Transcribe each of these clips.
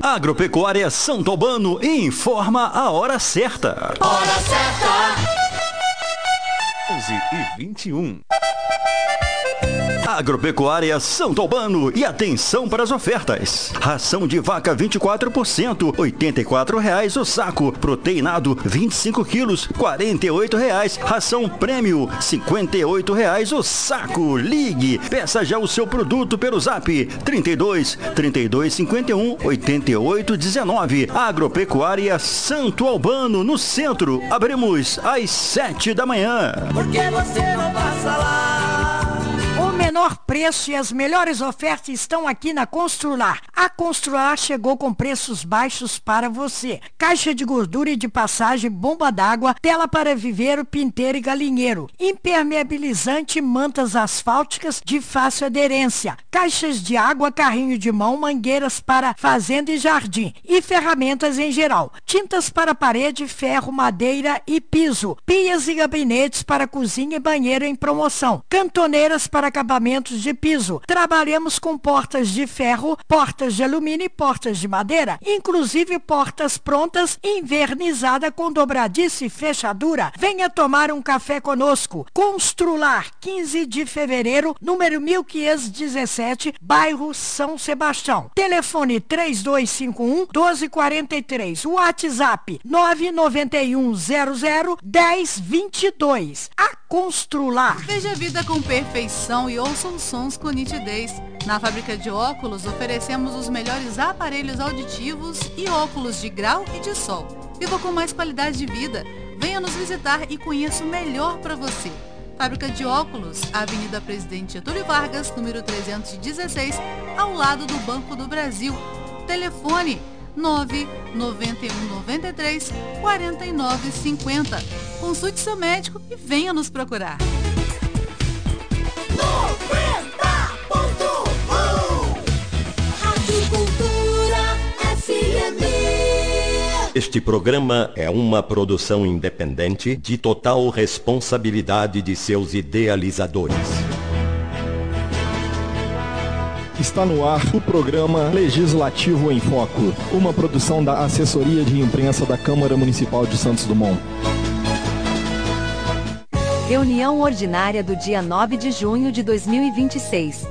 Agropecuária Santo Albano informa a hora certa. Hora certa! 11h21. Agropecuária Santo Albano e atenção para as ofertas. Ração de vaca 24%, R$ 84,00 o saco. Proteinado 25 quilos, R$ 48,00. Ração prêmio, R$ 58,00 o saco. Ligue, peça já o seu produto pelo Zap 32 51 88 19. Agropecuária Santo Albano, no centro. Abrimos às 7 da manhã. Por que você não passa lá? O menor preço e as melhores ofertas estão aqui na Constrular. A Constrular chegou com preços baixos para você. Caixa de gordura e de passagem, bomba d'água, tela para viveiro, pinteiro e galinheiro. Impermeabilizante, mantas asfálticas de fácil aderência. Caixas de água, carrinho de mão, mangueiras para fazenda e jardim. E ferramentas em geral. Tintas para parede, ferro, madeira e piso. Pias e gabinetes para cozinha e banheiro em promoção. Cantoneiras para acabamentos de piso. Trabalhamos com portas de ferro, portas de alumínio e portas de madeira, inclusive portas prontas, invernizada com dobradiça e fechadura. Venha tomar um café conosco. Constrular, 15 de fevereiro, número 1517, bairro São Sebastião. Telefone 3251-1243. WhatsApp 991001022. A Constrular. Veja a vida com perfeição e ouça os sons com nitidez. Na fábrica de óculos, oferecemos os melhores aparelhos auditivos e óculos de grau e de sol. Viva com mais qualidade de vida. Venha nos visitar e conheça o melhor para você. Fábrica de óculos, Avenida Presidente Getúlio Vargas, número 316, ao lado do Banco do Brasil. Telefone 99193-4950. Consulte seu médico e venha nos procurar. 90.1 Agricultura FM. Este programa é uma produção independente de total responsabilidade de seus idealizadores. Está no ar o programa Legislativo em Foco, uma produção da Assessoria de Imprensa da Câmara Municipal de Santos Dumont. Reunião ordinária do dia 9 de junho de 2026.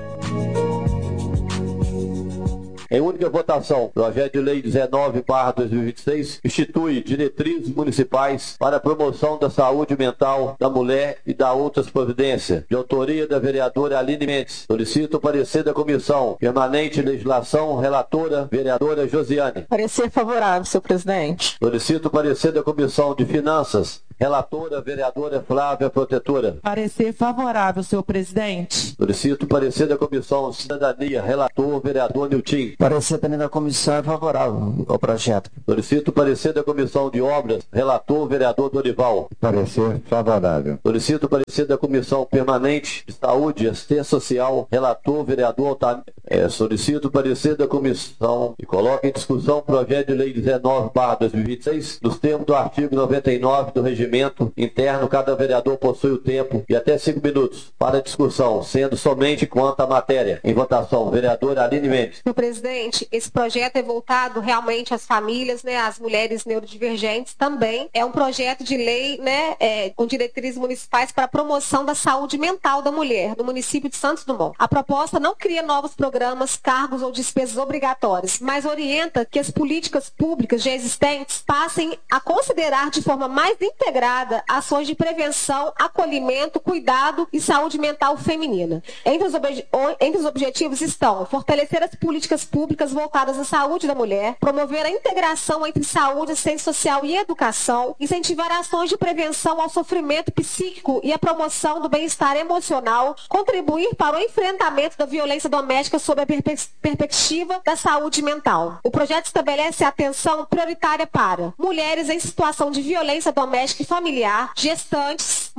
Em única votação, projeto de lei 19/2026 institui diretrizes municipais para a promoção da saúde mental da mulher e da outras providências, de autoria da vereadora Aline Mendes. Solicito o parecer da Comissão Permanente de Legislação, relatora, vereadora Josiane. Parecer favorável, senhor presidente. Solicito o parecer da Comissão de Finanças, relatora, vereadora Flávia Protetora. Parecer favorável, senhor presidente. Solicito o parecer da Comissão de Cidadania, relator, vereador Nilton. Parecer também da comissão é favorável ao projeto. Solicito o parecer da Comissão de Obras, relator, vereador Dorival. Parecer favorável. Solicito o parecer da Comissão Permanente de Saúde e Assistência Social, relator, vereador Altamiro. Solicito o parecer da Comissão e coloco em discussão o projeto de lei 19/2026, nos termos do artigo 99 do regimento interno. Cada vereador possui o tempo de até 5 minutos para discussão, sendo somente quanto à matéria. Em votação, vereadora Aline Mendes. Senhor presidente, esse projeto é voltado realmente às famílias, né, às mulheres neurodivergentes também. É um projeto de lei, né, com diretrizes municipais para a promoção da saúde mental da mulher no município de Santos Dumont. A proposta não cria novos programas, cargos ou despesas obrigatórias, mas orienta que as políticas públicas já existentes passem a considerar de forma mais integrada ações de prevenção, acolhimento, cuidado e saúde mental feminina. Entre os objetivos estão fortalecer as políticas públicas voltadas à saúde da mulher, promover a integração entre saúde, assistência social e educação, incentivar ações de prevenção ao sofrimento psíquico e a promoção do bem-estar emocional, contribuir para o enfrentamento da violência doméstica sob a perspectiva da saúde mental. O projeto estabelece atenção prioritária para mulheres em situação de violência doméstica e familiar, gestantes,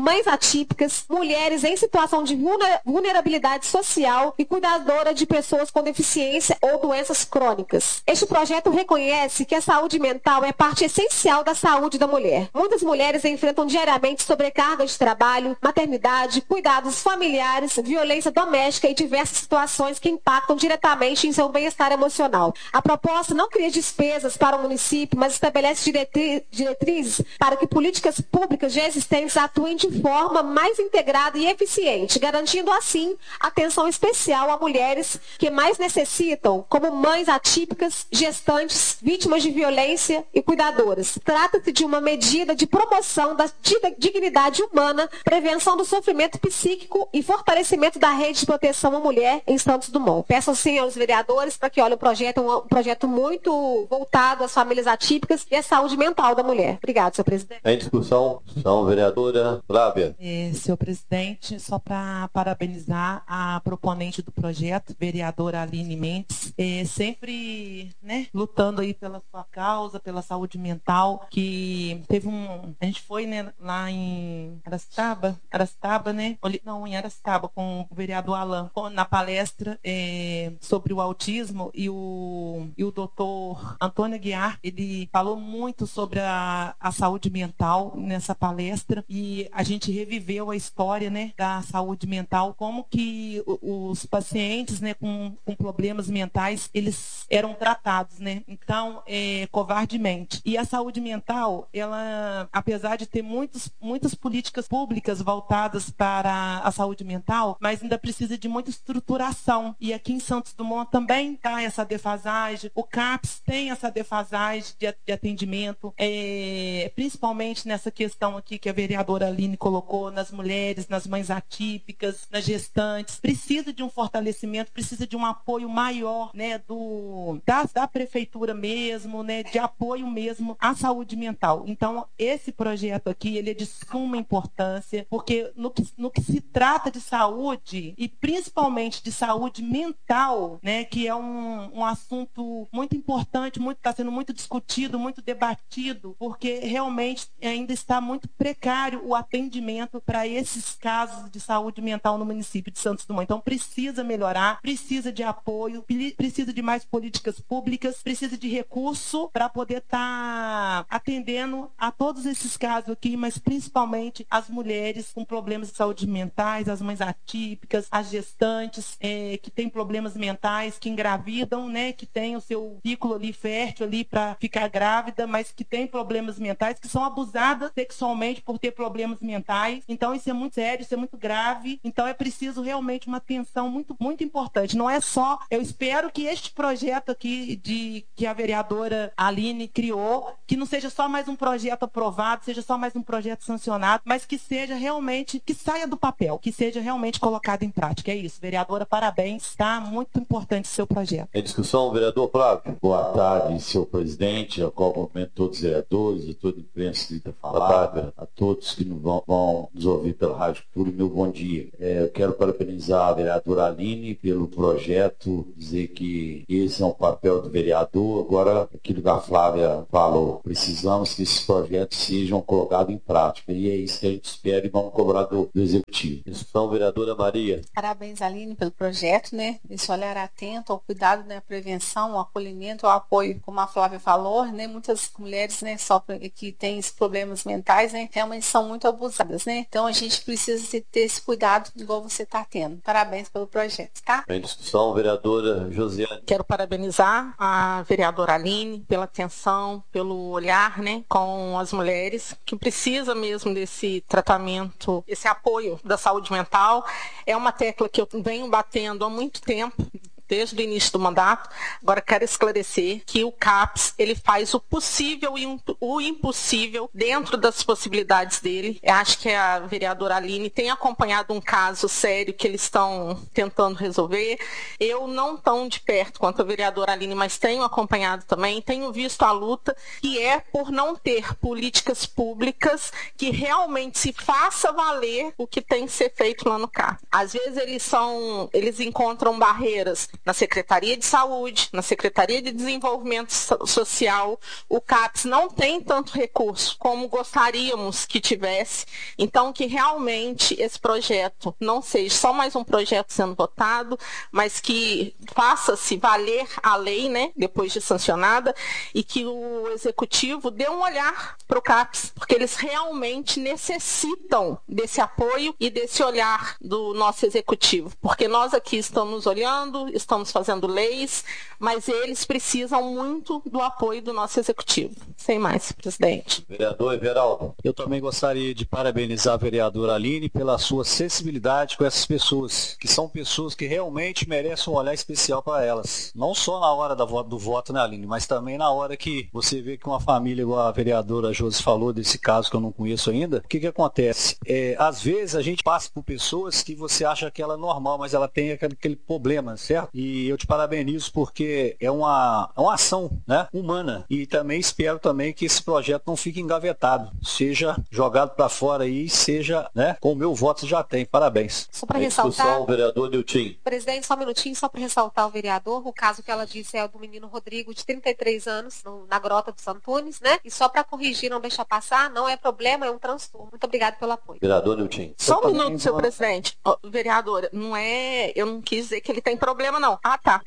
mães atípicas, mulheres em situação de vulnerabilidade social e cuidadora de pessoas com deficiência ou doenças crônicas. Este projeto reconhece que a saúde mental é parte essencial da saúde da mulher. Muitas mulheres enfrentam diariamente sobrecarga de trabalho, maternidade, cuidados familiares, violência doméstica e diversas situações que impactam diretamente em seu bem-estar emocional. A proposta não cria despesas para o município, mas estabelece diretrizes para que políticas públicas já existentes atuem de forma mais integrada e eficiente, garantindo assim atenção especial a mulheres que mais necessitam, como mães atípicas, gestantes, vítimas de violência e cuidadoras. Trata-se de uma medida de promoção da dignidade humana, prevenção do sofrimento psíquico e fortalecimento da rede de proteção à mulher em Santos Dumont. Peço aos senhores vereadores para que olhem o projeto, é um projeto muito voltado às famílias atípicas e à saúde mental da mulher. Obrigado, senhor presidente. Em discussão, vereadora Flávia. Senhor presidente, só para parabenizar a proponente do projeto, vereadora Aline Mendes, sempre, né, lutando aí pela sua causa, pela saúde mental, que teve a gente foi, né, lá em Aracitaba, né, em Aracitaba, com o vereador Alan, na palestra sobre o autismo, e o doutor Antônio Aguiar, ele falou muito sobre a saúde mental nessa palestra, e a gente reviveu a história, né, da saúde mental, como que os pacientes, né, com problemas mentais, eles eram tratados, né, então, covardemente. E a saúde mental, ela, apesar de ter muitas políticas públicas voltadas para a saúde mental, mas ainda precisa de muita estruturação. E aqui em Santos Dumont também está essa defasagem, o CAPS tem essa defasagem de atendimento, principalmente nessa questão aqui que a vereadora Aline colocou, nas mulheres, nas mães atípicas, nas gestantes. Precisa de um fortalecimento, precisa de um apoio maior, né, da prefeitura mesmo, né, de apoio mesmo à saúde mental. Então, esse projeto aqui, ele é de suma importância, porque no que se trata de saúde, e principalmente de saúde mental, né, que é um assunto muito importante, está sendo muito discutido, muito debatido, porque realmente ainda está muito precário o atendimento para esses casos de saúde mental no município de Santos Dumont. Então, precisa melhorar, precisa de apoio, precisa de mais políticas públicas, precisa de recurso para poder estar atendendo a todos esses casos aqui, mas principalmente as mulheres com problemas de saúde mentais, as mães atípicas, as gestantes que têm problemas mentais, que engravidam, né, que têm o seu ciclo ali fértil ali para ficar grávida, mas que têm problemas mentais, que são abusadas sexualmente por ter problemas mentais. Então, isso é muito sério, isso é muito grave. Então, é preciso realmente uma atenção muito, muito importante. Não é só, eu espero que este projeto aqui que a vereadora Aline criou, que não seja só mais um projeto aprovado, seja só mais um projeto sancionado, mas que seja realmente, que saia do papel, que seja realmente colocado em prática. É isso, vereadora, parabéns, tá? Muito importante o seu projeto. Em discussão, vereador Flávio. Boa tarde, senhor presidente, ao qual cumprimento todos os vereadores, a toda a imprensa que está falando, a todos que vão nos ouvir pela Rádio Cultura, meu bom dia. Eu quero parabenizar a vereadora Aline pelo projeto, dizer que esse é um papel do vereador. Agora, aquilo que a Flávia falou, precisamos que esses projetos sejam colocados em prática, e é isso que a gente espera e vamos cobrar do Executivo. Discussão, vereadora Maria. Parabéns, Aline, pelo projeto, né? Esse olhar atento ao cuidado, né? A prevenção, ao acolhimento, ao apoio, como a Flávia falou, né? Muitas mulheres, né, sofrem, que têm esses problemas mentais, né? Realmente são muito abusadas, né? Então a gente precisa ter esse cuidado igual você está tendo. Parabéns pelo projeto, tá? Em discussão, vereadora Josiane. Quero parabenizar a vereadora Aline pela atenção, pelo olhar, né, com as mulheres, que precisa mesmo desse tratamento, esse apoio da saúde mental. É uma tecla que eu venho batendo há muito tempo, desde o início do mandato. Agora quero esclarecer que o CAPS, ele faz o possível e o impossível dentro das possibilidades dele. Eu acho que a vereadora Aline tem acompanhado um caso sério que eles estão tentando resolver. Eu não tão de perto quanto a vereadora Aline, mas tenho acompanhado também, tenho visto a luta, que é por não ter políticas públicas que realmente se faça valer o que tem que ser feito lá no CAPS. Às vezes eles encontram barreiras na Secretaria de Saúde, na Secretaria de Desenvolvimento Social. O CAPES não tem tanto recurso como gostaríamos que tivesse. Então, que realmente esse projeto não seja só mais um projeto sendo votado, mas que faça-se valer a lei, né, depois de sancionada, e que o Executivo dê um olhar para o CAPES, porque eles realmente necessitam desse apoio e desse olhar do nosso Executivo, porque nós aqui estamos olhando, estamos fazendo leis, mas eles precisam muito do apoio do nosso Executivo. Sem mais, presidente. Vereador Everaldo. Eu também gostaria de parabenizar a vereadora Aline pela sua sensibilidade com essas pessoas, que são pessoas que realmente merecem um olhar especial para elas. Não só na hora do voto, né, Aline, mas também na hora que você vê que uma família, igual a vereadora Josi falou desse caso que eu não conheço ainda, o que acontece? Às vezes a gente passa por pessoas que você acha que ela é normal, mas ela tem aquele problema, certo? E eu te parabenizo porque é uma ação, né, humana, e também espero também que esse projeto não fique engavetado, seja jogado para fora aí, seja, né, com o meu voto já tem. Parabéns. Só para ressaltar, vereador Nilton. Presidente, só um minutinho, só para ressaltar o vereador, o caso que ela disse é o do menino Rodrigo, de 33 anos, na Grota dos Antunes, né? E só para corrigir, não deixar passar, não é problema, é um transtorno. Muito obrigado pelo apoio. Vereador Nilton. Só um minuto, senhor presidente. Vereadora, eu não quis dizer que ele tem problema, não. Tá.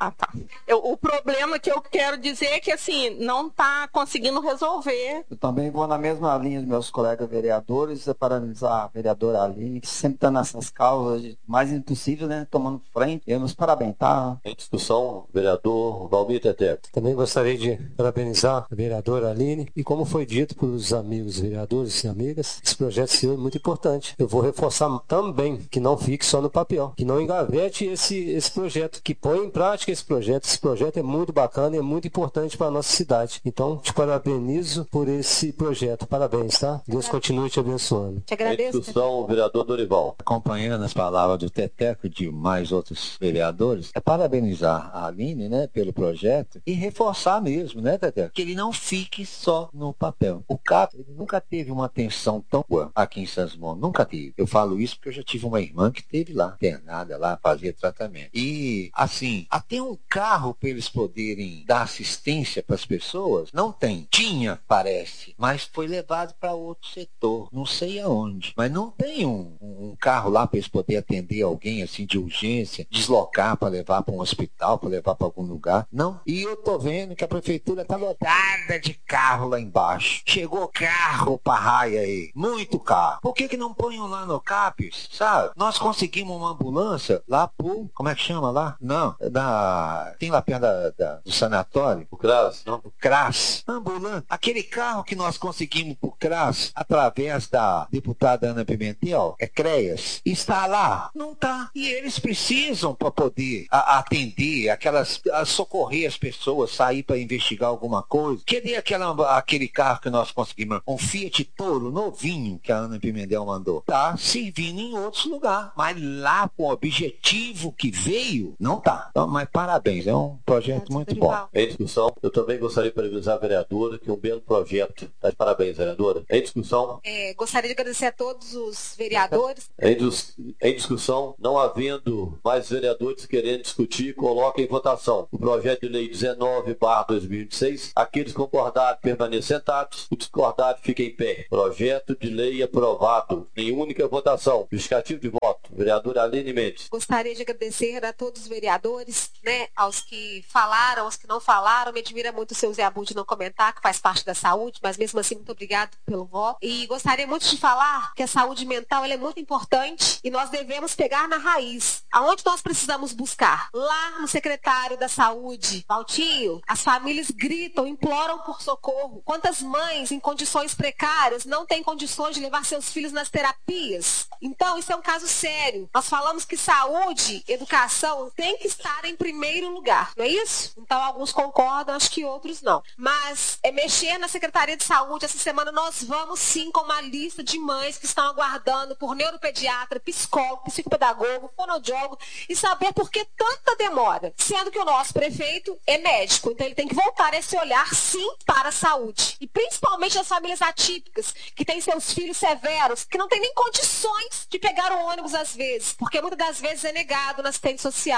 O problema que eu quero dizer é que, assim, não tá conseguindo resolver. Eu também vou na mesma linha dos meus colegas vereadores, parabenizar a vereadora Aline, que sempre está nessas causas mais impossível, né? Tomando frente. E nos parabéns, tá? Em discussão, vereador Valmir Teteco. Também gostaria de parabenizar a vereadora Aline e, como foi dito pelos amigos vereadores e amigas, esse projeto seu é muito importante. Eu vou reforçar também que não fique só no papel, que não engavete esse projeto, que põe em prática esse projeto. Esse projeto é muito bacana e é muito importante para a nossa cidade. Então, te parabenizo por esse projeto. Parabéns, tá? Deus continue te abençoando. Te agradeço. Em discussão, vereador Dorival. Acompanhando as palavras do Teteco e de mais outros vereadores, é parabenizar a Aline, né, pelo projeto e reforçar mesmo, né, Teteco, que ele não fique só no papel. O CAPES, ele nunca teve uma atenção tão boa aqui em Santos Dumont, nunca teve. Eu falo isso porque eu já tive uma irmã que teve lá, internada lá, fazia tratamento. E, assim, até um carro para eles poderem dar assistência para as pessoas, não tem. Tinha, parece, mas foi levado para outro setor, não sei aonde. Mas não tem um carro lá para eles poderem atender alguém assim de urgência, deslocar para levar para um hospital, para levar para algum lugar. Não. E eu tô vendo que a prefeitura está lotada de carro lá embaixo. Chegou carro para raia aí. Muito carro. Por que não põem lá no CAPES, sabe? Nós conseguimos uma ambulância lá pro... Como é que chama lá? Não. Tem lá perto do sanatório. O CRAS, não? O CRAS. Ambulância. Aquele carro que nós conseguimos pro CRAS, através da deputada Ana Pimentel, CREAS, está lá? Não tá. E eles precisam para poder atender socorrer as pessoas, sair para investigar alguma coisa. Cadê aquele carro que nós conseguimos? Um Fiat Toro novinho que a Ana Pimentel mandou. Tá servindo em outros lugares. Mas lá com o objetivo que veio, não tá. Então, mas parabéns, é um projeto muito bom. Em discussão, eu também gostaria de parabenizar a vereadora, que é um belo projeto. Tá de parabéns, vereadora. Em discussão. Gostaria de agradecer a todos os vereadores. Em discussão, não havendo mais vereadores querendo discutir, coloca em votação o projeto de lei 19/2026. Aqueles concordados permanecem sentados, os discordados fiquem em pé. Projeto de lei aprovado em única votação. Justificativo de voto, vereadora Aline Mendes. Gostaria de agradecer a todos os vereadores, né, aos que falaram, aos que não falaram. Me admira muito o seu Zé Abud não comentar, que faz parte da saúde, mas mesmo assim, muito obrigado pelo voto. E gostaria muito de falar que a saúde mental ela é muito importante e nós devemos pegar na raiz. Aonde nós precisamos buscar? Lá no secretário da saúde, Valtinho, as famílias gritam, imploram por socorro. Quantas mães em condições precárias não têm condições de levar seus filhos nas terapias? Então, isso é um caso sério. Nós falamos que saúde, educação tem que estar em primeiro lugar, não é isso? Então, alguns concordam, acho que outros não. Mas é mexer na Secretaria de Saúde. Essa semana nós vamos sim com uma lista de mães que estão aguardando por neuropediatra, psicólogo, psicopedagogo, fonoaudiólogo e saber por que tanta demora. Sendo que o nosso prefeito é médico, então ele tem que voltar esse olhar sim para a saúde. E principalmente as famílias atípicas, que têm seus filhos severos, que não têm nem condições de pegar o ônibus às vezes, porque muitas das vezes é negado na assistente social a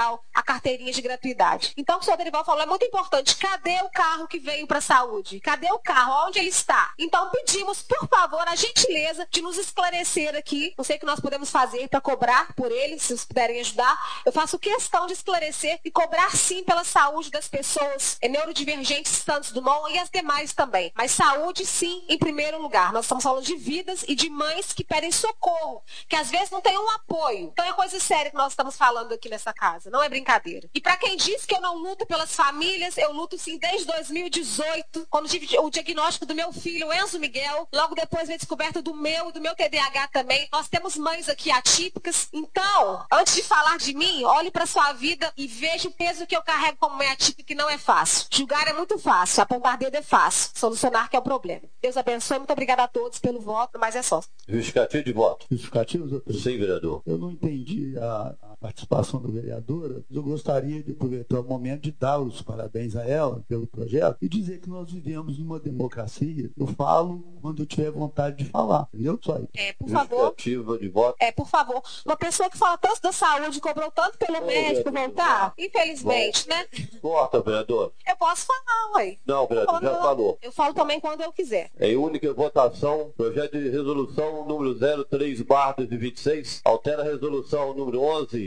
carteirinha de gratuidade. Então, o que o senhor Dorival falou é muito importante. Cadê o carro que veio para a saúde? Cadê o carro? Onde ele está? Então, pedimos, por favor, a gentileza de nos esclarecer aqui. Não sei o que nós podemos fazer para cobrar por ele, se vocês puderem ajudar. Eu faço questão de esclarecer e cobrar, sim, pela saúde das pessoas neurodivergentes Santos Dumont e as demais também. Mas saúde, sim, em primeiro lugar. Nós estamos falando de vidas e de mães que pedem socorro, que às vezes não tem um apoio. Então é coisa séria que nós estamos falando aqui nessa casa, não é brincadeira. E para quem diz que eu não luto pelas famílias, eu luto sim desde 2018, quando tive o diagnóstico do meu filho, Enzo Miguel, logo depois veio a descoberta do meu TDAH também. Nós temos mães aqui atípicas. Então, antes de falar de mim, olhe para sua vida e veja o peso que eu carrego como mãe atípica, que não é fácil. Julgar é muito fácil, apontar dedo é fácil, solucionar que é o problema. Deus abençoe, muito obrigada a todos pelo voto, mas é só. Justificativo de voto. Justificativo? Sim, vereador. Eu não entendi a participação da vereadora, mas eu gostaria de aproveitar o momento de dar os parabéns a ela pelo projeto e dizer que nós vivemos numa democracia. Eu falo quando eu tiver vontade de falar, entendeu? Só aí. Por favor. Justificativo de voto. Por favor. Uma pessoa que fala tanto da saúde, cobrou tanto pelo médico voltar, infelizmente, né? Corta, vereador. Eu posso falar, ué. Não, vereador, já falou. Eu falo também quando eu quiser. Em única votação, projeto de resolução número 03/2026, altera a resolução número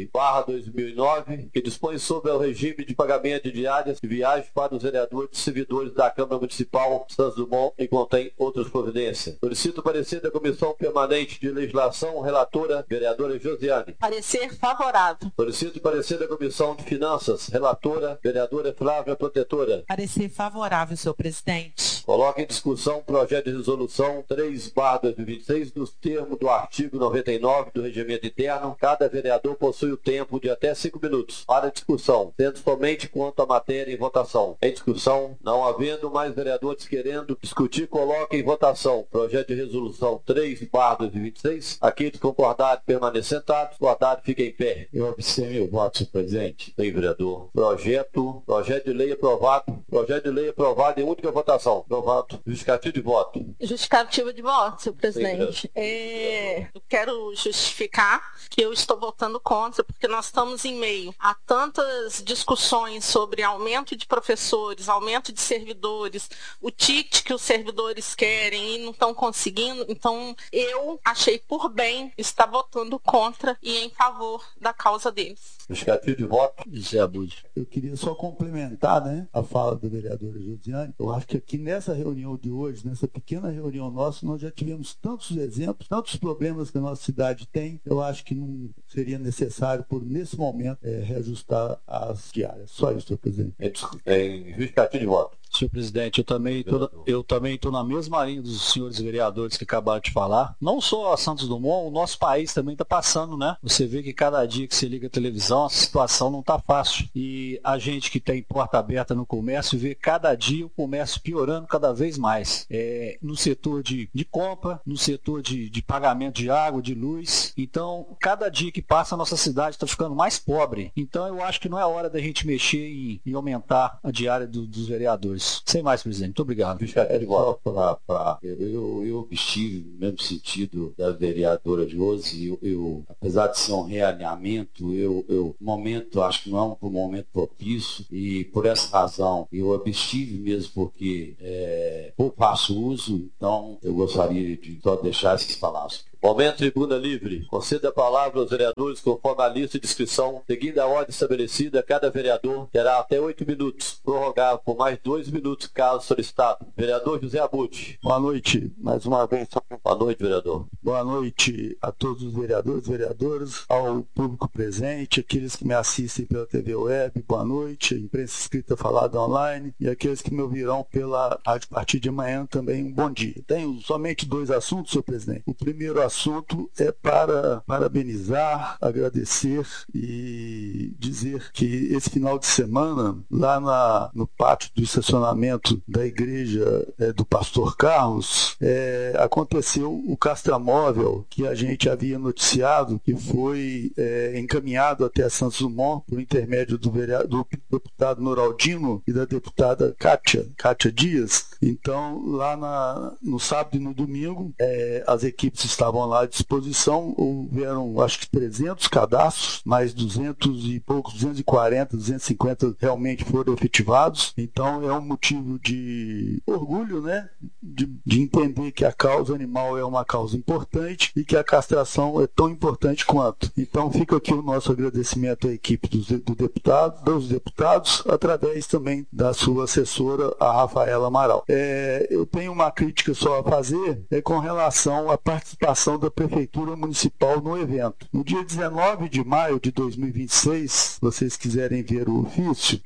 11/2009, que dispõe sobre o regime de pagamento de diárias de viagem para os vereadores e servidores da Câmara Municipal de Santos Dumont e contém outras providências. Solicito o parecer da Comissão Permanente de Legislação, relatora, vereadora Josiane. Parecer favorável. Solicito o parecer da Comissão de Finanças, relatora, vereadora Flávia Protetora. Parecer favorável, senhor presidente. Coloque em discussão o projeto de resolução 3/2026, nos termos do artigo 99 do Regimento Interno. Cada vereador possui o tempo de até 5 minutos para discussão, sendo somente quanto à matéria em votação. Em discussão, não havendo mais vereadores querendo discutir, coloque em votação projeto de resolução 3/2026. Aqueles concordados permaneçam sentados, concordado fica em pé. Eu abstenho meu voto, senhor presidente. Sim, vereador. Projeto de lei aprovado. Projeto de lei aprovado em única votação. Aprovado. Justificativo de voto. Justificativa de voto, senhor presidente. Eu quero justificar que eu estou votando contra, porque nós estamos em meio a tantas discussões sobre aumento de professores, aumento de servidores, o ticket que os servidores querem e não estão conseguindo. Então, eu achei por bem estar votando contra e em favor da causa deles. Justificativo de voto. José Abud. Eu queria só complementar, a fala da vereadora Josiane. Eu acho que aqui nessa reunião de hoje, nessa pequena reunião nossa, nós já tivemos tantos exemplos, tantos problemas que a nossa cidade tem. Eu acho que não seria necessário, nesse momento, reajustar as diárias. Só isso, senhor presidente. Justificativo de voto. Senhor presidente, eu também estou na mesma linha dos senhores vereadores que acabaram de falar. Não só a Santos Dumont, o nosso país também está passando, né? Você vê que cada dia que você liga a televisão, a situação não está fácil. E a gente que tem porta aberta no comércio vê cada dia o comércio piorando cada vez mais. No setor de compra, no setor de pagamento de água, de luz. Então, cada dia que passa, a nossa cidade está ficando mais pobre. Então, eu acho que não é hora da gente mexer em aumentar a diária dos vereadores. Sem mais, presidente. Muito obrigado. Eu estive no mesmo sentido da vereadora de hoje. Apesar de ser um realinhamento, momento, acho que não é um momento propício, e por essa razão eu abstive mesmo, porque eu faço uso, então eu gostaria de só deixar essas palavras. Momento tribuna livre. Conceda a palavra aos vereadores conforme a lista de inscrição. Seguindo a ordem estabelecida, cada vereador terá até 8 minutos, prorrogável por mais 2 minutos, caso solicitado. Vereador José Abud. Boa noite, mais uma vez. Boa noite, vereador. Boa noite a todos os vereadores, vereadoras, ao público presente, aqueles que me assistem pela TV Web, boa noite, a imprensa escrita falada online, e aqueles que me ouvirão a partir de amanhã também, um bom dia. Tenho somente 2 assuntos, senhor presidente. O primeiro assunto é para parabenizar, agradecer e dizer que esse final de semana, lá no pátio do estacionamento da igreja do Pastor Carlos, aconteceu aconteceu o castramóvel que a gente havia noticiado, que foi encaminhado até a Santos Dumont por intermédio do deputado Noraldino e da deputada Kátia Dias. Então, lá no sábado e no domingo, as equipes estavam lá à disposição, houveram acho que 300 cadastros, mais 200 e poucos, 240, 250 realmente foram efetivados. Então é um motivo de orgulho, né? De entender que a causa animal é uma causa importante e que a castração é tão importante quanto. Então fica aqui o nosso agradecimento à equipe dos deputados, através também da sua assessora, a Rafaela Amaral. Eu tenho uma crítica só a fazer, com relação à participação da Prefeitura Municipal no evento. No dia 19 de maio de 2026, se vocês quiserem ver o ofício,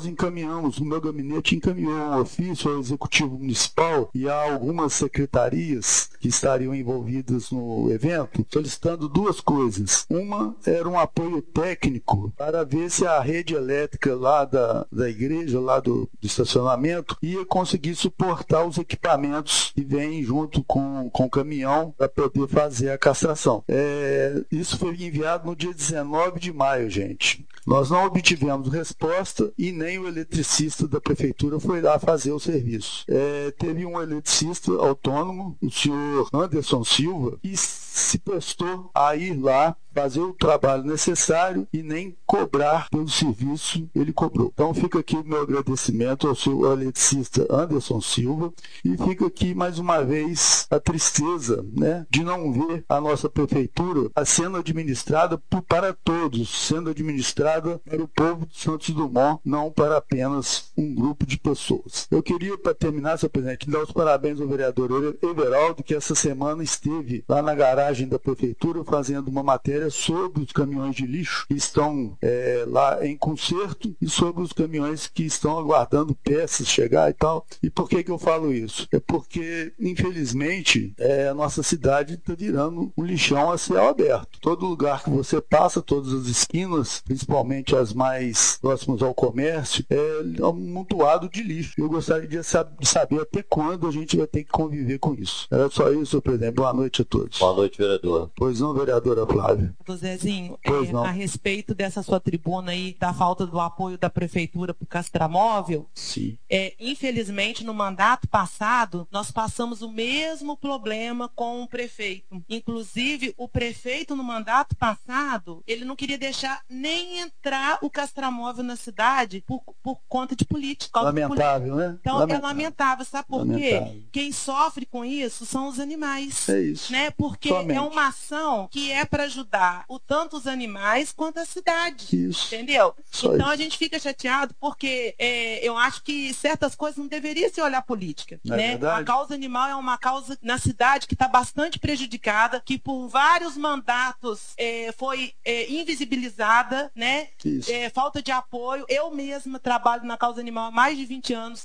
o meu gabinete encaminhou um ofício ao Executivo Municipal e a algumas secretarias que estariam envolvidas no evento, solicitando duas coisas. Uma era um apoio técnico para ver se a rede elétrica lá da igreja, lá do estacionamento, ia conseguir suportar os equipamentos que vêm junto com o caminhão para poder fazer a castração. Isso foi enviado no dia 19 de maio, gente. Nós não obtivemos resposta e nem o eletricista da prefeitura foi lá fazer o serviço. Teve um eletricista autônomo, o senhor Anderson Silva, que se prestou a ir lá fazer o trabalho necessário e nem cobrar pelo serviço ele cobrou. Então fica aqui o meu agradecimento ao seu eletricista Anderson Silva e fica aqui mais uma vez a tristeza, né, de não ver a nossa prefeitura sendo administrada para todos, sendo administrada para o povo de Santos Dumont, não para apenas um grupo de pessoas. Eu queria, para terminar, senhor presidente, dar os parabéns ao vereador Everaldo, que essa semana esteve lá na garagem da prefeitura fazendo uma matéria sobre os caminhões de lixo que estão lá em conserto e sobre os caminhões que estão aguardando peças chegar e tal. E por que eu falo isso? É porque, infelizmente, a nossa cidade está virando um lixão a céu aberto. Todo lugar que você passa, todas as esquinas, principalmente as mais próximas ao comércio, é um amontoado de lixo. Eu gostaria de saber até quando a gente vai ter que conviver com isso. Era só isso, senhor presidente. Boa noite a todos. Boa noite, vereador. Pois não, vereadora Flávia. Zezinho, a respeito dessa sua tribuna aí, da falta do apoio da prefeitura para o castramóvel, sim. Infelizmente, no mandato passado, nós passamos o mesmo problema com o prefeito. Inclusive, o prefeito, no mandato passado, ele não queria deixar nem entrar o castramóvel na cidade por conta de política. Lamentável, né? Então, lamentável. É lamentável, sabe por quê? Quem sofre com isso são os animais. É isso. Né? Porque somente. É uma ação que é para ajudar tanto os animais quanto a cidade. Isso. Entendeu? Só então isso. A gente fica chateado porque eu acho que certas coisas não deveriam se olhar política. Né? A causa animal é uma causa na cidade que está bastante prejudicada, que por vários mandatos foi invisibilizada, né? Falta de apoio. Eu mesma trabalho na causa animal há mais de 20 anos.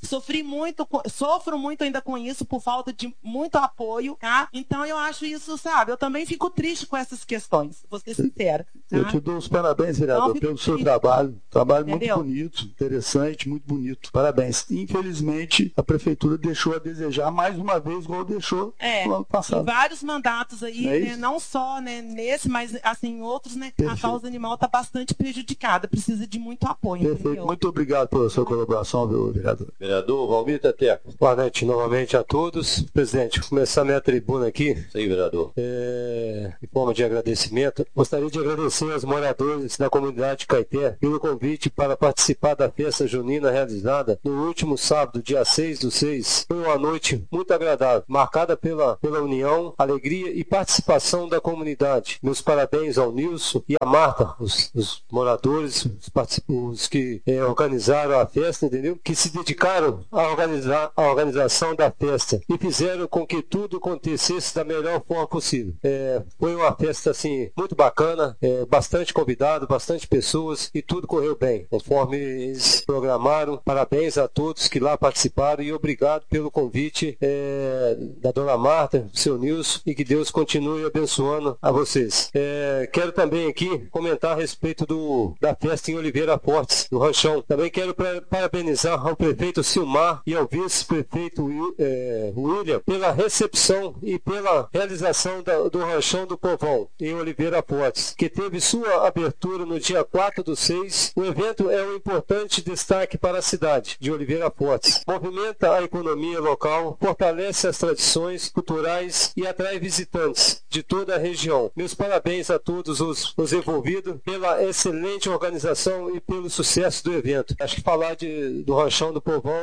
Sofro muito ainda com isso por falta de muito apoio, tá? Então eu acho isso, sabe? Eu também fico triste com essas questões, vou ser sincera. Tá? Eu te dou os parabéns, vereador, pelo seu trabalho. Trabalho muito bonito, interessante, muito bonito. Parabéns. Infelizmente, a prefeitura deixou a desejar mais uma vez, igual deixou no ano passado. Em vários mandatos aí, né? Não só nesse, mas assim, em outros, né? Perfeito. A causa animal está bastante prejudicada, precisa de muito apoio. Perfeito. Entendeu? Muito obrigado pela sua colaboração, vereador. Vereador Valmir Teteco. Boa noite novamente a todos. Presidente, vou começar minha tribuna aqui. Sim, vereador. Em forma de agradecimento, gostaria de agradecer aos moradores da comunidade de Caeté pelo convite para participar da festa junina realizada no último sábado, dia 6/6. Foi uma noite muito agradável, marcada pela união, alegria e participação da comunidade. Meus parabéns ao Nilson e à Marta, os moradores, os que organizaram a festa, entendeu? Que se dedicaram a organização da festa e fizeram com que tudo acontecesse da melhor forma possível. Foi uma festa assim muito bacana, bastante convidado, bastante pessoas e tudo correu bem, conforme eles programaram. Parabéns a todos que lá participaram e obrigado pelo convite da dona Marta, do seu Nilson, e que Deus continue abençoando a vocês. Quero também aqui comentar a respeito da festa em Oliveira Fortes, do Ranchão. Também quero parabenizar ao prefeito Silmar e ao vice-prefeito William pela recepção e pela realização do Ranchão do Povão em Oliveira Fortes, que teve sua abertura no dia 4/6. O evento é um importante destaque para a cidade de Oliveira Fortes. Movimenta a economia local, fortalece as tradições culturais e atrai visitantes de toda a região. Meus parabéns a todos os envolvidos pela excelente organização e pelo sucesso do evento. Acho que falar do Ranchão do Povão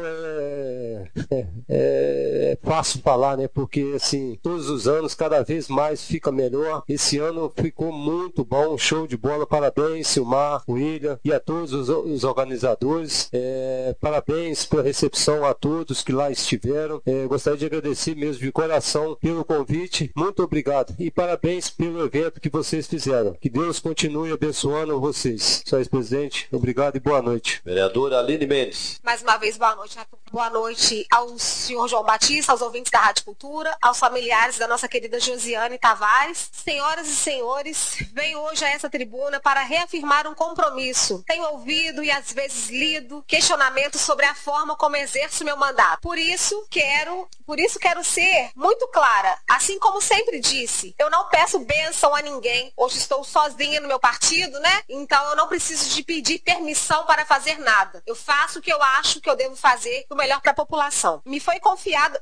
é fácil falar, né? Porque assim, todos os anos cada vez mais fica melhor. Esse ano ficou muito bom, show de bola. Parabéns, Silmar, William e a todos os organizadores. Parabéns pela recepção a todos que lá estiveram. Gostaria de agradecer mesmo de coração pelo convite. Muito obrigado e parabéns pelo evento que vocês fizeram. Que Deus continue abençoando vocês. Senhor presidente, obrigado e boa noite. Vereadora Aline Mendes. Mais uma vez, boa noite. Boa noite ao senhor João Batista, aos ouvintes da Rádio Cultura, aos familiares da nossa querida Josiane Tavares. Senhoras e senhores, venho hoje a essa tribuna para reafirmar um compromisso. Tenho ouvido e às vezes lido questionamentos sobre a forma como exerço meu mandato. Por isso quero ser muito clara. Assim como sempre disse, eu não peço bênção a ninguém. Hoje estou sozinha no meu partido, né? Então eu não preciso de pedir permissão para fazer nada. Eu faço o que eu acho que eu devo fazer o melhor para a população. Me foi confiado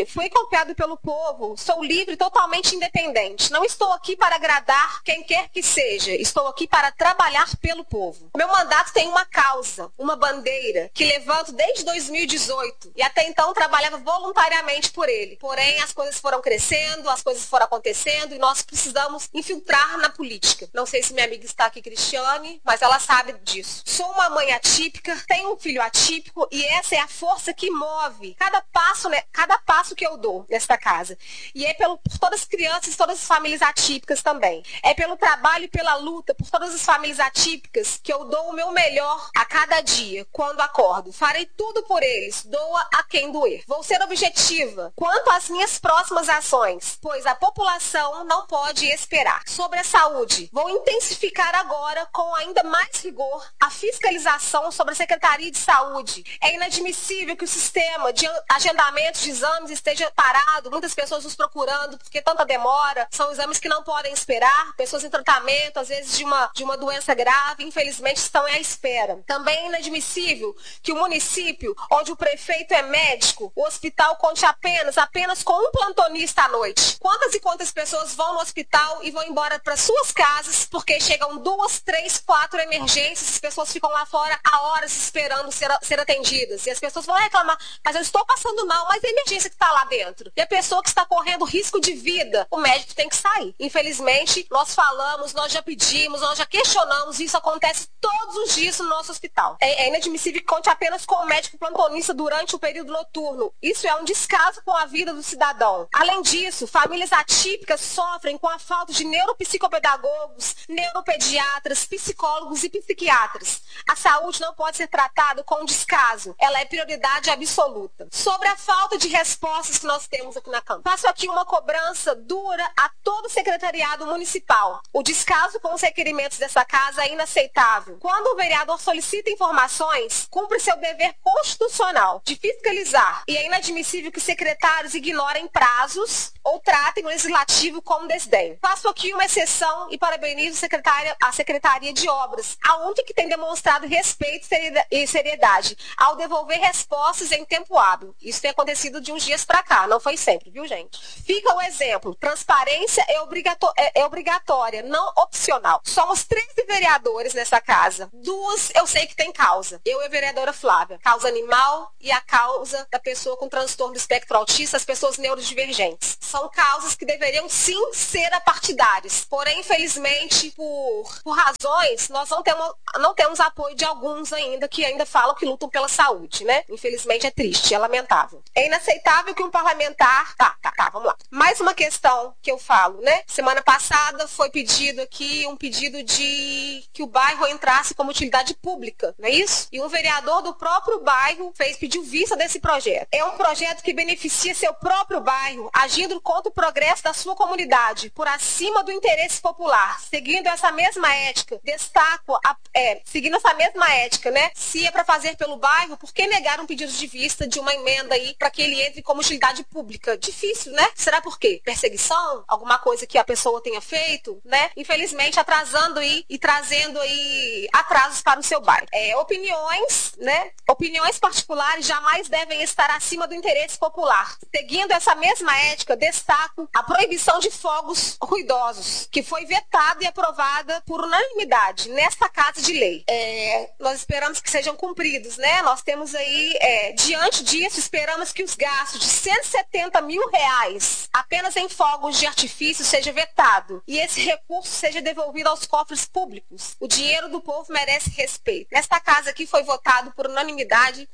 pelo povo. Sou livre, totalmente independente. Não estou aqui para agradar quem quer que seja. Estou aqui para trabalhar pelo povo. Meu mandato tem uma causa, uma bandeira, que levanto desde 2018. E até então trabalhava voluntariamente por ele. Porém, as coisas foram crescendo, as coisas foram acontecendo e nós precisamos infiltrar na política. Não sei se minha amiga está aqui, Cristiane, mas ela sabe disso. Sou uma mãe atípica, tenho um filho atípico e essa é a força que move cada passo que eu dou nesta casa. E é por todas as crianças e todas as famílias atípicas também. É pelo trabalho e pela luta por todas as famílias atípicas que eu dou o meu melhor a cada dia, quando acordo. Farei tudo por eles, doa a quem doer. Vou ser objetiva quanto às minhas próximas ações, pois a população não pode esperar. Sobre a saúde, vou intensificar agora com ainda mais rigor a fiscalização sobre a Secretaria de Saúde. É inadmissível que o sistema de agendamento de exames esteja parado, muitas pessoas nos procurando porque tanta demora, são exames que não podem esperar, pessoas em tratamento, às vezes de uma doença grave, infelizmente estão à espera. Também é inadmissível que o município, onde o prefeito é médico, o hospital conte apenas com um plantonista à noite. Quantas e quantas pessoas vão no hospital e vão embora para suas casas porque chegam 2, 3, 4 emergências, as pessoas ficam lá fora há horas esperando ser atendidas. E as pessoas vão reclamar, mas eu estou passando mal, mas a emergência que está lá dentro. E a pessoa que está correndo risco de vida, o médico tem que sair. Infelizmente, nós falamos, nós já pedimos, nós já questionamos, e isso acontece todos os dias no nosso hospital. É inadmissível que conte apenas com o médico plantonista durante o período noturno. Isso é um descaso com a vida do cidadão. Além disso, famílias atípicas sofrem com a falta de neuropsicopedagogos, neuropediatras, psicólogos e psiquiatras. A saúde não pode ser tratada com descaso. Ela é prioridade absoluta. Sobre a falta de respostas que nós temos aqui na Câmara, faço aqui uma cobrança dura a todo o secretariado municipal. O descaso com os requerimentos dessa casa é inaceitável. Quando o vereador solicita informações, cumpre seu dever constitucional de fiscalizar. E é inadmissível que secretários ignorem prazos ou tratem o legislativo com desdém. Faço aqui uma exceção e parabenizo a Secretaria de Obras, a única que tem demonstrado respeito e seriedade ao devolver respostas em tempo hábil. Isso tem acontecido de uns dias para cá, não foi sempre, viu, gente? Fica o exemplo, transparência é obrigatória, não opcional. Somos 13 vereadores nessa casa. 2 eu sei que tem causa. Eu e a vereadora Flávia. Causa animal e a causa da pessoa com transtorno do espectro autista, as pessoas neurodivergentes. São causas que deveriam sim ser apartidárias. Porém, infelizmente, por razões, nós não temos apoio de alguns ainda que ainda falam que lutam pela saúde, né? Infelizmente é triste, é lamentável. É inaceitável que um parlamentar... Tá, vamos lá. Mais uma questão que eu falo, né? Semana passada foi pedido aqui um pedido de que o bairro entrasse como utilidade pública, não é isso? E um vereador do próprio bairro pediu vista desse projeto. É um projeto que beneficia seu próprio bairro, agindo contra o progresso da sua comunidade, por acima do interesse popular. Seguindo essa mesma ética, seguindo essa mesma ética, né? Se é para fazer pelo bairro, por que negar um pedido de vista de uma emenda aí para que ele entre como utilidade pública? Difícil, né? Será por quê? Perseguição? Alguma coisa que a pessoa tenha feito, né? Infelizmente, atrasando aí e trazendo aí atrasos para o seu bairro. Opiniões, né? Opiniões particulares jamais devem estar acima do interesse popular. Seguindo essa mesma ética, destaco a proibição de fogos ruidosos, que foi vetada e aprovada por unanimidade nesta Casa de Lei. Nós esperamos que sejam cumpridos, né? Nós temos aí, diante disso, esperamos que os gastos de R$170 mil apenas em fogos de artifício seja vetado e esse recurso seja devolvido aos cofres públicos. O dinheiro do povo merece respeito. Nesta casa aqui foi votado por unanimidade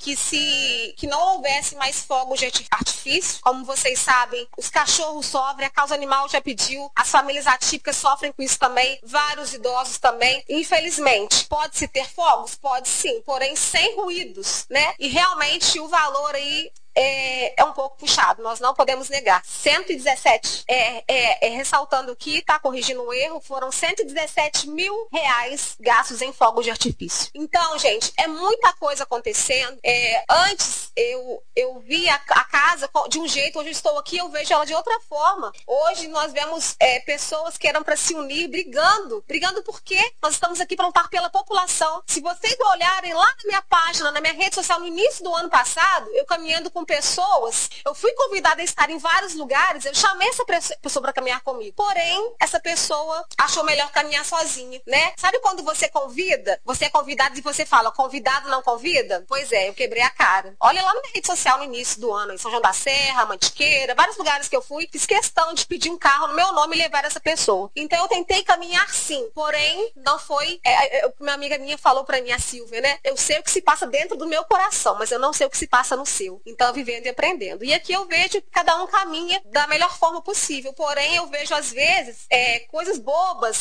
que não houvesse mais fogos de artifício. Como vocês sabem, os cachorros sofrem, a causa animal já pediu, as famílias atípicas sofrem com isso também, vários idosos também. Infelizmente, pode-se ter fogos? Pode sim, porém sem ruídos, né? E realmente o valor aí é um pouco puxado, nós não podemos negar. 117, ressaltando aqui, tá corrigindo um erro, foram R$117 mil gastos em fogos de artifício. Então, gente, é muita coisa acontecendo. Antes eu via a casa de um jeito, hoje eu estou aqui, eu vejo ela de outra forma. Hoje nós vemos pessoas que eram para se unir, brigando por quê? Nós estamos aqui para lutar pela população. Se vocês olharem lá na minha página, na minha rede social, no início do ano passado, eu caminhando com pessoas, eu fui convidada a estar em vários lugares, eu chamei essa pessoa para caminhar comigo. Porém, essa pessoa achou melhor caminhar sozinha, né? Sabe quando você convida, você é convidado e você fala, convidado não convida? Pois é, eu quebrei a cara. Olha lá na minha rede social no início do ano, em São João da Serra, Mantiqueira, vários lugares que eu fui, fiz questão de pedir um carro no meu nome e levar essa pessoa. Então eu tentei caminhar sim, porém, não foi... Uma amiga minha falou para mim, a Silvia, né? Eu sei o que se passa dentro do meu coração, mas eu não sei o que se passa no seu. Então, vivendo e aprendendo. E aqui eu vejo que cada um caminha da melhor forma possível. Porém, eu vejo, às vezes, coisas bobas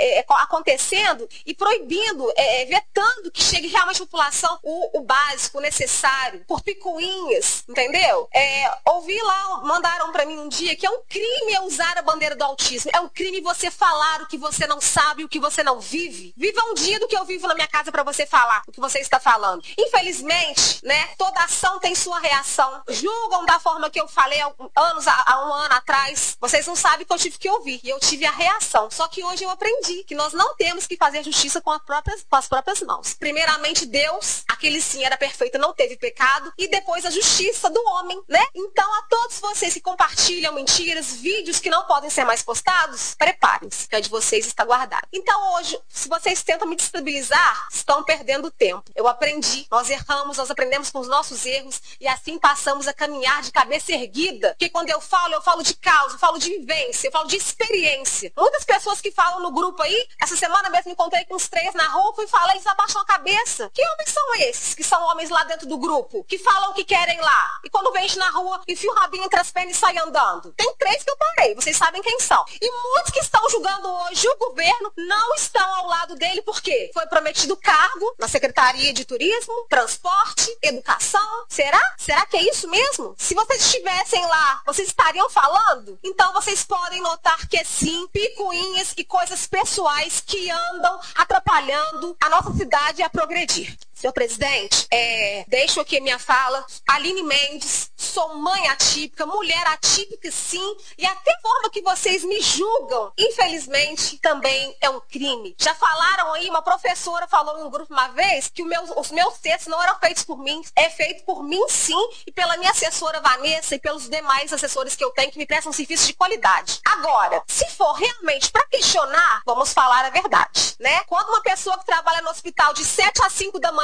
acontecendo e proibindo, vetando que chegue realmente à população o básico, o necessário, por picuinhas, entendeu? Ouvi lá, mandaram pra mim um dia que é um crime usar a bandeira do autismo. É um crime você falar o que você não sabe, o que você não vive. Viva um dia do que eu vivo na minha casa pra você falar o que você está falando. Infelizmente, né, toda ação tem sua reação. Julgam da forma que eu falei há um ano atrás. Vocês não sabem que eu tive que ouvir. E eu tive a reação. Só que hoje eu aprendi que nós não temos que fazer justiça com as próprias mãos. Primeiramente, Deus, aquele sim era perfeito, não teve pecado. E depois a justiça do homem, né? Então, a todos vocês que compartilham mentiras, vídeos que não podem ser mais postados, preparem-se, que a de vocês está guardada. Então, hoje, se vocês tentam me destabilizar, estão perdendo tempo. Eu aprendi, nós erramos, nós aprendemos com os nossos erros e assim passamos a caminhar de cabeça erguida, porque quando eu falo de causa, eu falo de vivência, eu falo de experiência. Muitas pessoas que falam no grupo aí, essa semana mesmo me encontrei com uns 3 na rua e falei, eles abaixam a cabeça. Que homens são esses que são homens lá dentro do grupo, que falam o que querem lá, e quando vem na rua, enfia o rabinho entre as pernas e sai andando? Tem 3 que eu parei, vocês sabem quem são. E muitos que estão julgando hoje o governo não estão ao lado dele, por quê? Foi prometido cargo na Secretaria de Turismo, Transporte, Educação. Será que é isso mesmo? Se vocês estivessem lá, vocês estariam falando? Então vocês podem notar que é sim, picuinhas e coisas pessoais que andam atrapalhando a nossa cidade a progredir. Senhor presidente, deixo aqui a minha fala. Aline Mendes, sou mãe atípica, mulher atípica sim, e até a forma que vocês me julgam, infelizmente, também é um crime. Já falaram aí, uma professora falou em um grupo uma vez, que os meus textos não eram feitos por mim, é feito por mim sim, e pela minha assessora Vanessa e pelos demais assessores que eu tenho que me prestam um serviço de qualidade. Agora, se for realmente para questionar, vamos falar a verdade, né? Quando uma pessoa que trabalha no hospital de 7 às 5 da manhã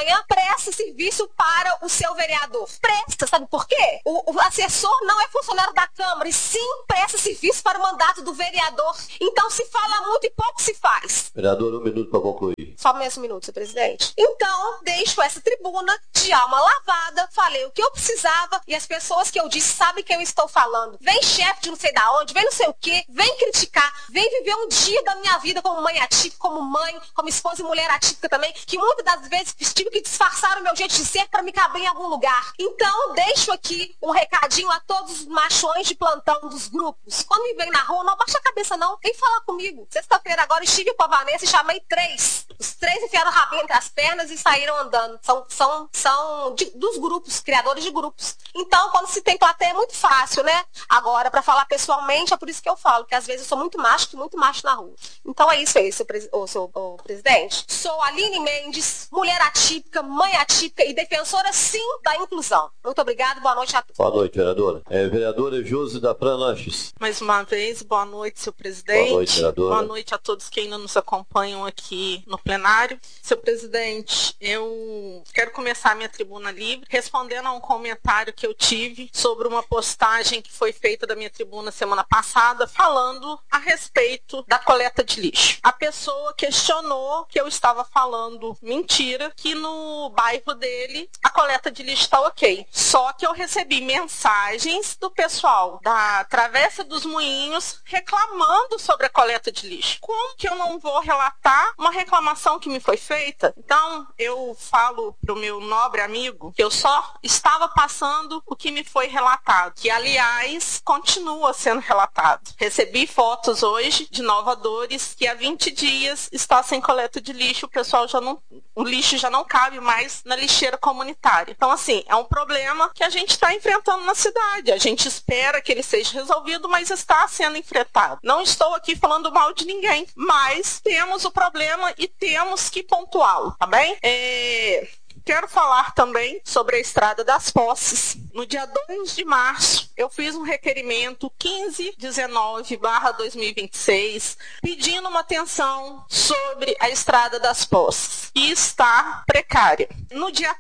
manhã, presta serviço para o seu vereador. Presta, sabe por quê? O assessor não é funcionário da Câmara, e sim presta serviço para o mandato do vereador. Então se fala muito e pouco se faz. Vereador, 1 minuto para concluir. Só mais 1 minuto, senhor presidente. Então, deixo essa tribuna de alma lavada, falei o que eu precisava e as pessoas que eu disse sabem que eu estou falando. Vem chefe de não sei da onde, vem não sei o quê, vem criticar, vem viver um dia da minha vida como mãe atípica, como mãe, como esposa e mulher atípica também, que muitas das vezes tive que disfarçar o meu jeito de ser para me caber em algum lugar. Então, deixo aqui um recadinho a todos os machões de plantão dos grupos. Quando me vem na rua, não abaixa a cabeça não, vem falar comigo. Sexta-feira agora estive com a Vanessa e chamei 3. Os 3 enfiaram o rabinho entre as pernas e saíram andando. São dos grupos, criadores de grupos. Então, quando se tem plateia é muito fácil, né? Agora, para falar pessoalmente, é por isso que eu falo, que às vezes eu sou muito macho na rua. Então é isso aí, seu presidente. Sou Aline Mendes, mulher atípica, mãe atípica e defensora, sim, da inclusão. Muito obrigada, boa noite a todos. Boa noite, vereadora. Vereadora Josi da Pranoches. Mais uma vez, boa noite, seu presidente. Boa noite, vereadora. Boa noite a todos que ainda nos acompanham aqui no plenário. Seu presidente, eu quero começar a minha tribuna livre respondendo a um comentário que eu tive sobre uma postagem que foi feita da minha tribuna semana passada, falando a respeito da coleta de lixo. A pessoa questionou que eu estava falando mentira, que no bairro dele a coleta de lixo está ok. Só que eu recebi mensagens do pessoal da Travessa dos Moinhos reclamando sobre a coleta de lixo. Como que eu não vou relatar uma reclamação que me foi feita? Então, eu falo para o meu nobre amigo que eu só estava passando o que me foi relatado, que, aliás, continua sendo relatado. Recebi fotos hoje de Nova Dores que há 20 dias está sem coleta de lixo, o lixo já não cabe mais na lixeira comunitária. Então, assim, é um problema que a gente está enfrentando na cidade. A gente espera que ele seja resolvido, mas está sendo enfrentado. Não estou aqui falando mal de ninguém, mas temos o problema e temos que pontuá-lo, tá bem? Quero falar também sobre a Estrada das Posses. No dia 2 de março, eu fiz um requerimento 1519/2026, pedindo uma atenção sobre a Estrada das Posses, que está precária. No dia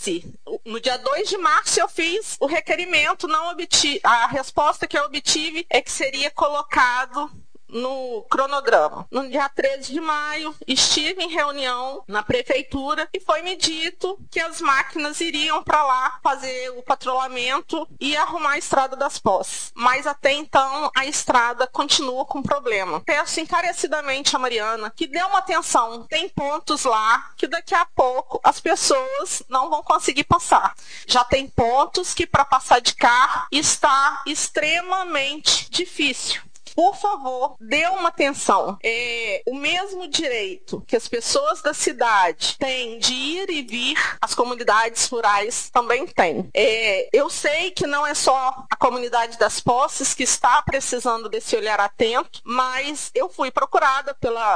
2 de março, eu fiz o requerimento, a resposta que eu obtive é que seria colocado no cronograma. No dia 13 de maio, estive em reunião na prefeitura e foi-me dito que as máquinas iriam para lá fazer o patrulhamento e arrumar a Estrada das Posses. Mas até então, a estrada continua com problema. Peço encarecidamente a Mariana que dê uma atenção. Tem pontos lá que daqui a pouco as pessoas não vão conseguir passar. Já tem pontos que para passar de carro está extremamente difícil. Por favor, dê uma atenção. O mesmo direito que as pessoas da cidade têm de ir e vir, as comunidades rurais também têm. Eu sei que não é só a comunidade das Posses que está precisando desse olhar atento, mas eu fui procurada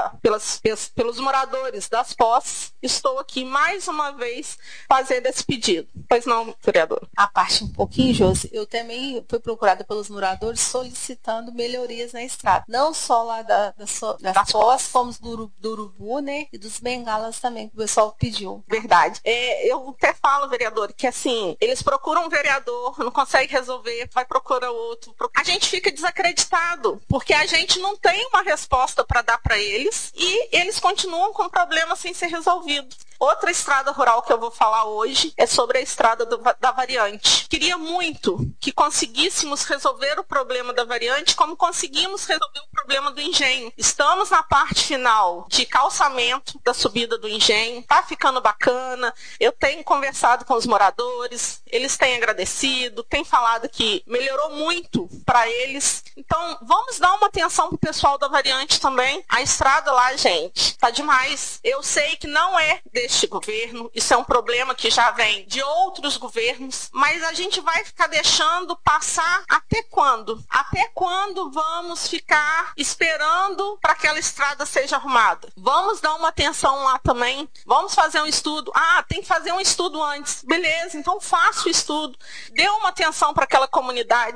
pelos moradores das Posses. Estou aqui mais uma vez fazendo esse pedido. Pois não, vereador? A parte um pouquinho, Josi, eu também fui procurada pelos moradores solicitando melhorias na estrada. Não só lá das Posses, como do Urubu, né? E dos bengalas também, que o pessoal pediu. Verdade. Eu até falo, vereador, que assim, eles procuram um vereador, não consegue resolver, vai procurar outro. A gente fica desacreditado, porque a gente não tem uma resposta para dar para eles e eles continuam com o problema sem ser resolvido. Outra estrada rural que eu vou falar hoje é sobre a estrada da variante. Queria muito que conseguíssemos resolver o problema da variante como conseguimos resolver o problema do engenho. Estamos na parte final de calçamento da subida do engenho. Tá ficando bacana. Eu tenho conversado com os moradores, eles têm agradecido, têm falado que melhorou muito para eles. Então, vamos dar uma atenção pro pessoal da variante também. A estrada lá, gente, tá demais. Eu sei que não é deste governo, isso é um problema que já vem de outros governos, mas a gente vai ficar deixando passar até quando? Até quando vamos ficar esperando para que aquela estrada seja arrumada? Vamos dar uma atenção lá também, vamos fazer um estudo. Tem que fazer um estudo antes. Beleza, então faça o estudo, dê uma atenção para aquela comunidade.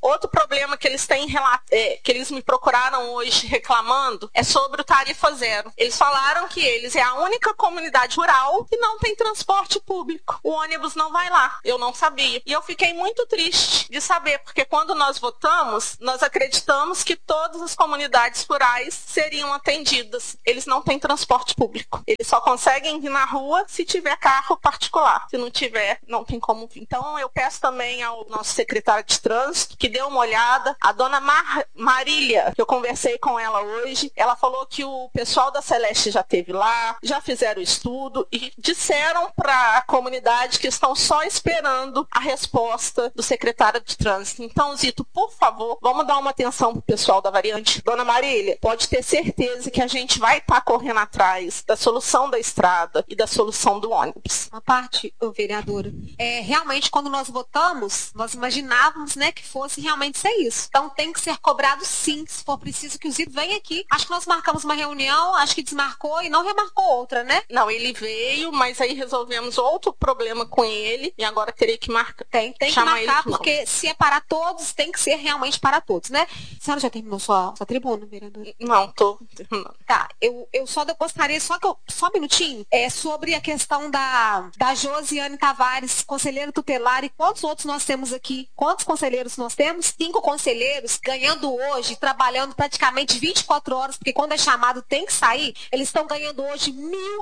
Outro problema que eles têm, que eles me procuraram hoje reclamando, é sobre o Tarifa Zero. Eles falaram que eles é a única comunidade rural que não tem transporte público. O ônibus não vai lá. Eu não sabia. E eu fiquei muito triste de saber, porque quando nós votamos, nós acreditamos que todas as comunidades rurais seriam atendidas. Eles não têm transporte público. Eles só conseguem vir na rua se tiver carro particular. Se não tiver, não tem como vir. Então eu peço também ao nosso secretário de trânsito que dê uma olhada. A dona Marília, que eu conversei com ela hoje, ela falou que o pessoal da Celeste já esteve lá, já fizeram o estudo e disseram para a comunidade que estão só esperando a resposta do secretário de trânsito. Então, Zito, por favor, vamos dar uma atenção pro pessoal da variante. Dona Marília, pode ter certeza que a gente vai estar correndo atrás da solução da estrada e da solução do ônibus. Uma parte, vereadora, realmente quando nós votamos, nós imaginávamos, né, que fosse realmente ser isso. Então tem que ser cobrado sim, se for preciso que o Zito venha aqui. Acho que nós marcamos uma reunião, acho que desmarcou e não remarcou outra, né? Não, ele veio, mas aí resolvemos outro problema com ele e agora teria que marcar. Tem que marcar, porque se é para todos, tem que ser realmente para todos, né? A senhora já terminou sua tribuna, vereadora? Não, tô terminando. Tá, eu só gostaria, só um minutinho, sobre a questão da Josiane Tavares, conselheira tutelar, e quantos outros nós temos aqui? Quantos conselheiros nós temos? 5 conselheiros ganhando hoje, trabalhando praticamente 24 horas, porque quando é chamado tem que sair, eles estão ganhando hoje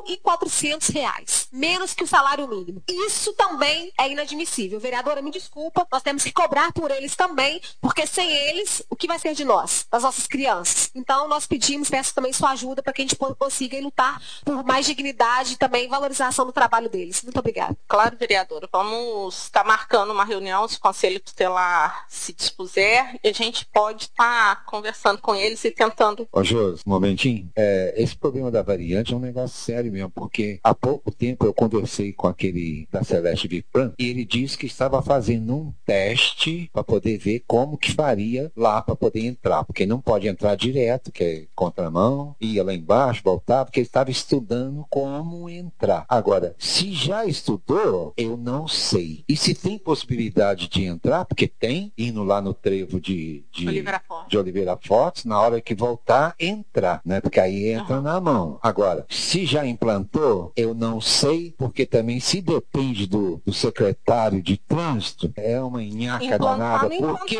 R$1.400, menos que o salário mínimo. Isso também é inadmissível. Vereadora, me desculpa, nós temos que cobrar por eles também, porque sem eles, o que vai ser de nós, das nossas crianças? Então, nós peço também sua ajuda para que a gente consiga lutar por mais dignidade e também valorização do trabalho deles. Muito obrigada. Claro, vereadora. Vamos estar marcando uma reunião, se o Conselho Tutelar se dispuser, e a gente pode estar conversando com eles e tentando... Ô, Josi, um momentinho. Esse problema da variante é um negócio sério mesmo, porque há pouco tempo eu conversei com aquele da Celeste Vipran e ele disse que estava fazendo um teste para poder ver como que faria lá para poder entrar, porque não pode entrar direto, que é contramão, ia lá embaixo, voltar, porque ele estava estudando como entrar. Agora, se já estudou, eu não sei. E se tem possibilidade de entrar, porque tem, indo lá no trevo de Oliveira Fortes, na hora que voltar, entrar, né? Porque aí entra na mão. Agora, se já implantou, eu não sei, porque também se depende do secretário de trânsito, é uma nhaca danada, porque,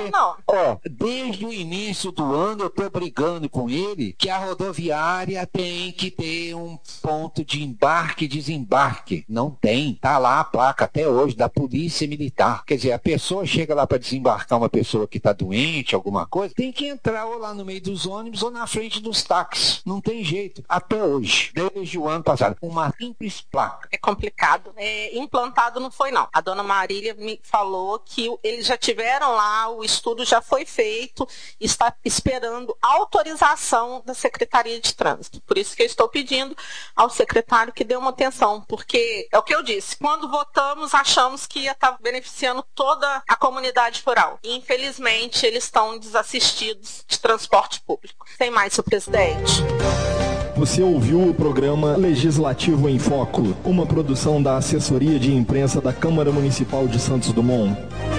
desde o início do ano eu estou brigando com ele que a rodoviária tem que ter um ponto de embarque e desembarque. Não tem. Tá lá a placa até hoje da Polícia Militar. Quer dizer, a pessoa chega lá para desembarcar uma pessoa que está doente, alguma coisa, tem que entrar ou lá no meio dos ônibus ou na frente dos táxis. Não tem jeito. Até hoje, desde o ano passado, uma simples placa. É complicado. Implantado não foi, não. A dona Marília me falou que eles já tiveram lá, o estudo já foi feito, está esperando autorização da Secretaria de Trânsito. Por isso que eu estou pedindo ao secretário que dê uma atenção, porque é o que eu disse, quando votamos achamos que ia estar beneficiando toda a comunidade rural. E, infelizmente, eles estão desassistidos de transporte público. Sem mais, senhor presidente. Você ouviu o programa Legislativo em Foco, uma produção da Assessoria de Imprensa da Câmara Municipal de Santos Dumont.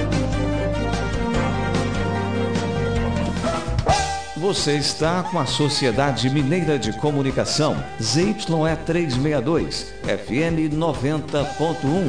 Você está com a Sociedade Mineira de Comunicação, ZYE 362, FM 90.1.